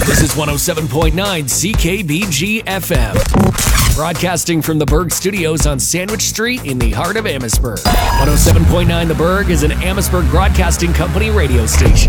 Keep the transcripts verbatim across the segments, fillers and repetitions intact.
This is one oh seven point nine C K B G F M. Broadcasting from the Berg Studios on Sandwich Street in the heart of Amherstburg. one oh seven point nine The Berg is an Amherstburg Broadcasting Company radio station.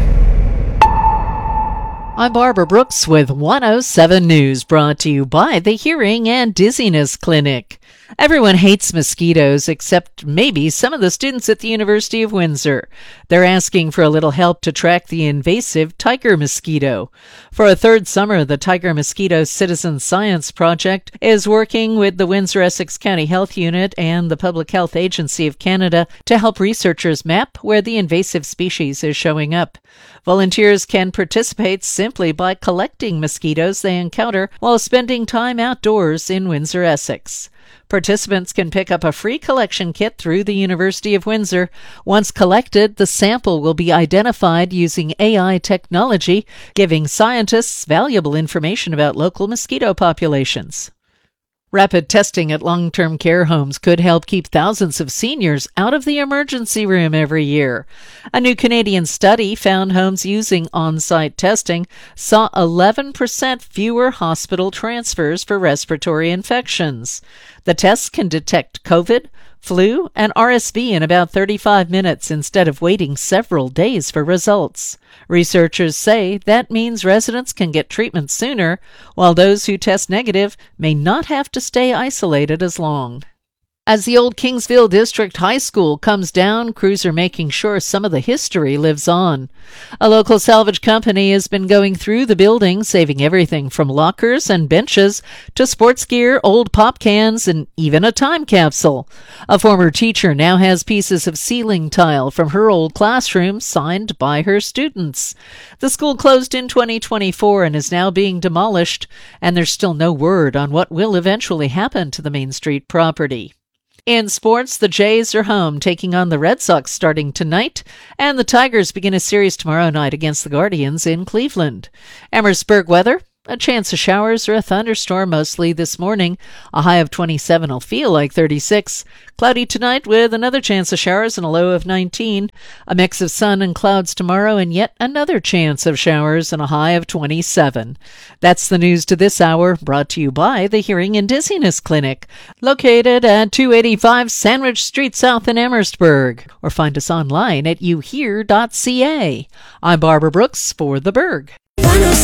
I'm Barbara Brooks with one oh seven News, brought to you by the Hearing and Dizziness Clinic. Everyone hates mosquitoes except maybe some of the students at the University of Windsor. They're asking for a little help to track the invasive tiger mosquito. For a third summer, the Tiger Mosquito Citizen Science Project is working with the Windsor-Essex County Health Unit and the Public Health Agency of Canada to help researchers map where the invasive species is showing up. Volunteers can participate simply by collecting mosquitoes they encounter while spending time outdoors in Windsor-Essex. Participants can pick up a free collection kit through the University of Windsor. Once collected, the sample will be identified using A I technology, giving scientists valuable information about local mosquito populations. Rapid testing at long-term care homes could help keep thousands of seniors out of the emergency room every year. A new Canadian study found homes using on-site testing saw eleven percent fewer hospital transfers for respiratory infections. The tests can detect COVID, flu, and R S V in about thirty-five minutes instead of waiting several days for results. Researchers say that means residents can get treatment sooner, while those who test negative may not have to stay isolated as long. As the old Kingsville District High School comes down, crews are making sure some of the history lives on. A local salvage company has been going through the building, saving everything from lockers and benches to sports gear, old pop cans, and even a time capsule. A former teacher now has pieces of ceiling tile from her old classroom signed by her students. The school closed in twenty twenty-four and is now being demolished, and there's still no word on what will eventually happen to the Main Street property. In sports, the Jays are home, taking on the Red Sox starting tonight, and the Tigers begin a series tomorrow night against the Guardians in Cleveland. Amherstburg weather. A chance of showers or a thunderstorm mostly this morning. A high of twenty-seven will feel like thirty-six. Cloudy tonight with another chance of showers and a low of nineteen. A mix of sun and clouds tomorrow and yet another chance of showers and a high of twenty-seven. That's the news to this hour, brought to you by the Hearing and Dizziness Clinic, located at two eighty-five Sandwich Street South in Amherstburg. Or find us online at you hear dot c a. I'm Barbara Brooks for The Berg.